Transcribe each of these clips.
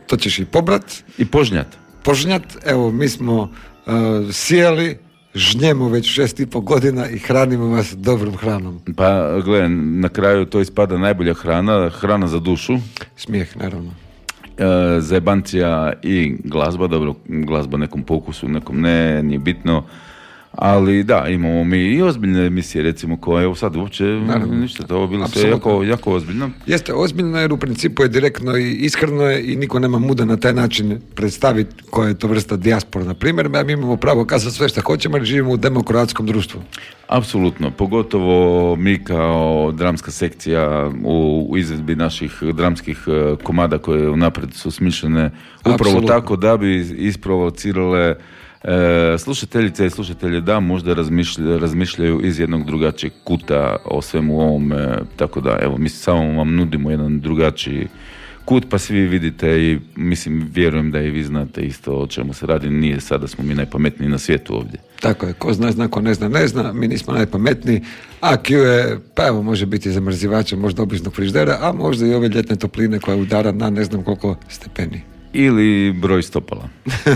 to ćeš i pobrat. I požnjat. Evo, mi smo sijeli, žnjemo već 6,5 godina i hranimo vas dobrom hranom. Pa, gledaj, na kraju to ispada najbolja hrana za dušu. Smijeh, naravno. Zajebancija i glazba, dobro, glazba nekom pokusu, nekom ne, nije bitno. Ali da, imamo mi i ozbiljne emisije, recimo, koje, evo sad uopće ništa, to je bilo sve jako ozbiljno. Jeste ozbiljno jer u principu je direktno i iskreno je i niko nema muda na taj način predstaviti koja je to vrsta dijaspora. Na primjer, mi imamo pravo kazati sve što hoćemo jer živimo u demokratskom društvu. Apsolutno, pogotovo mi kao dramska sekcija u izvedbi naših dramskih komada koje unaprijed su smišljene upravo tako da bi isprovocirale slušateljice i slušatelje da možda razmišljaju iz jednog drugačijeg kuta o svemu ovome, tako da evo mi samo vam nudimo jedan drugačiji kut pa svi vidite i mislim vjerujem da i vi znate isto o čemu se radi, nije sada smo mi najpametniji na svijetu ovdje. Tako je, ko zna, ko ne zna, mi nismo najpametniji, a Q je, pa evo može biti zamrzivača, možda običnog frižidera, a možda i ove ljetne topline koja udara na ne znam koliko stepeni. Ili broj stopala.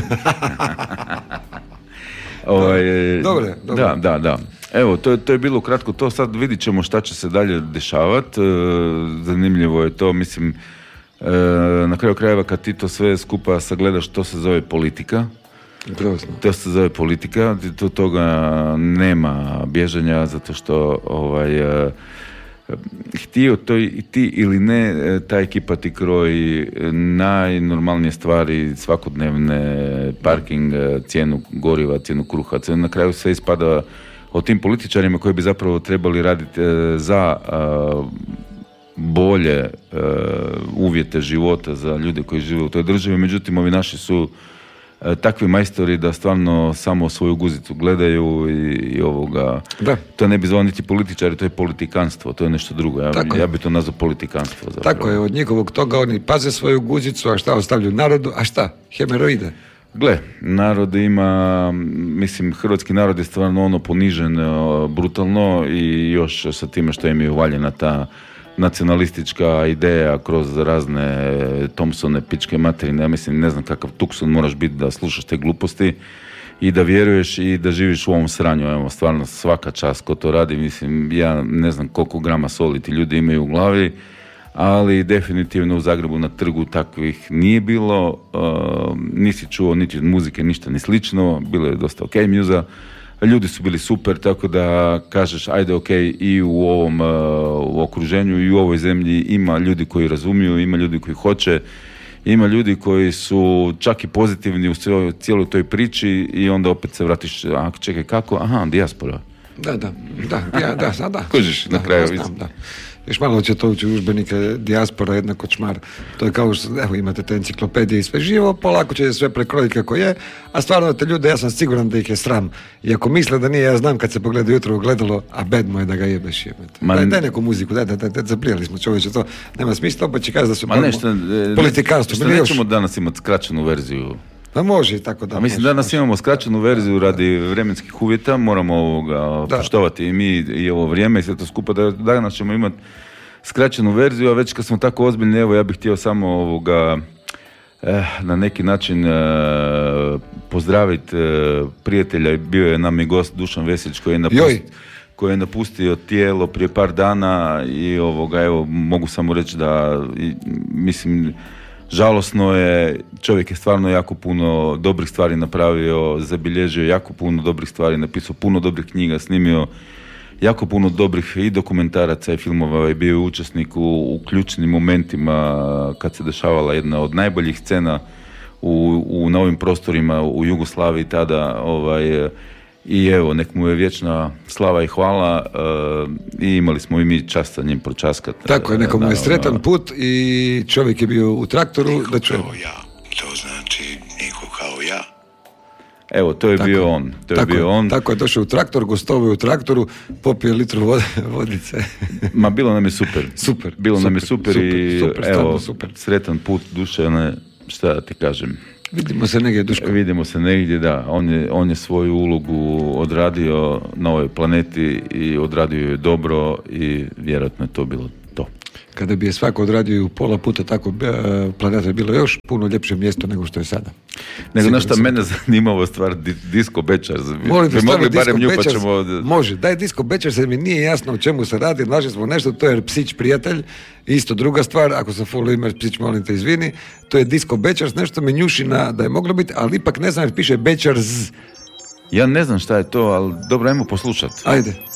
Dobre. Da. Evo, to je bilo kratko to, sad vidit ćemo šta će se dalje dešavati. Zanimljivo je to, mislim, na kraju krajeva kad ti to sve skupa sagledaš, to se zove politika. Grozno. To se zove politika, do toga nema bježanja, zato što htio to i ti ili ne, ta ekipa ti kroji najnormalnije stvari, svakodnevne, parking, cijenu goriva, cijenu kruha, na kraju sve ispada o tim političarima koji bi zapravo trebali raditi za bolje uvjete života za ljude koji žive u toj državi, međutim ovi naši su takvi majstori da stvarno samo svoju guzicu gledaju i ovoga. Da. To ne bi zvao niti političari, to je politikanstvo, to je nešto drugo. Ja bi to nazvao politikanstvo. Zapravo. Tako je, od njihovog toga oni paze svoju guzicu, a šta ostavljaju narodu, a šta? Hemeroide. Gle, narod ima, mislim, hrvatski narod je stvarno ponižen brutalno i još sa time što im je uvaljena ta nacionalistička ideja kroz razne Thompsone, pičke materine, ja mislim, ne znam kakav tukson moraš biti da slušaš te gluposti i da vjeruješ i da živiš u ovom sranju, evo, stvarno svaka čast ko to radi, mislim, ja ne znam koliko grama soli ti ljudi imaju u glavi, ali definitivno u Zagrebu na trgu takvih nije bilo, nisi čuo niti od muzike ništa ni slično, bilo je dosta ok muza, ljudi su bili super, tako da kažeš ajde ok, i u ovom u okruženju i u ovoj zemlji ima ljudi koji razumiju, ima ljudi koji hoće, ima ljudi koji su čak i pozitivni u cijeloj toj priči i onda opet se vratiš, a čekaj kako, aha, dijaspora. Da. Kužiš na kraju. Da. Još malo će to ući u udžbenike, dijaspora jednako čmar. To je kao što, evo, imate te enciklopedije i sve živo, polako će sve prekrojiti kako je, a stvarno te ljude, ja sam siguran da ih je sram. I ako misle da nije, ja znam kad se pogleda jutro u gledalo, a bed mu je da ga jebeš jebete. Daj neku muziku, daj, zaprijali smo čovječe, to nema smisla, pa će kazati da su politikanstvo. Nećemo danas imati skraćenu verziju. Pa može i tako da. A mislim, danas imamo skraćenu verziju radi vremenskih uvjeta, moramo poštovati i mi i ovo vrijeme i sve to skupa, da danas ćemo imati skraćenu verziju, a već kad smo tako ozbiljni, evo ja bih htio samo na neki način pozdraviti prijatelja, bio je nam i gost Dušan Vesić koji je napustio tijelo prije par dana i evo mogu samo reći da mislim žalosno je, čovjek je stvarno jako puno dobrih stvari napravio, zabilježio jako puno dobrih stvari, napisao puno dobrih knjiga, snimio jako puno dobrih i dokumentaraca i filmova i bio je učesnik u ključnim momentima kad se dešavala jedna od najboljih scena na ovim prostorima u Jugoslaviji tada i evo, nek mu je vječna slava i hvala i imali smo i mi čast sa njim pročaskat. Tako je, nekomu je sretan put i čovjek je bio u traktoru. Niko kao ja, to znači niko kao ja. Evo, to je bio on. Tako je, došao u traktor, gostovao u traktoru, popio litru vodice. Ma bilo nam je super. Nam je super i evo, sretan put Dušane, šta da ti kažem. Vidimo se negdje, Duško. Vidimo se negdje, da. On je svoju ulogu odradio na ovoj planeti i odradio je dobro i vjerojatno je to bilo to. Kada bi je svako odradio i u pola puta, tako planeta je bilo još puno ljepše mjesto nego što je sada. Nego na što mene zanimava stvar Disco Bečars. Bi mogli barem nju pa ćemo... Može, daj Disco Bečars, jer mi nije jasno o čemu se radi, našli smo nešto, to je Psić prijatelj, isto druga stvar, ako sam full ime Psić, molim te izvini, to je Disco Bečars, nešto me njuši da je moglo biti, ali ipak ne znam jer piše Bečars. Ja ne znam šta je to, ali dobro, ajmo poslušati. Ajde.